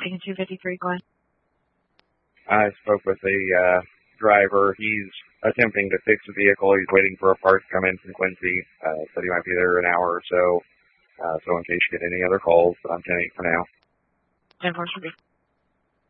speaking 253, Glenn. I spoke with the driver. He's attempting to fix the vehicle. He's waiting for a part to come in from Quincy. Said he might be there in an hour or so. So in case you get any other calls, I'm 10-8 for now. 10-4 should be.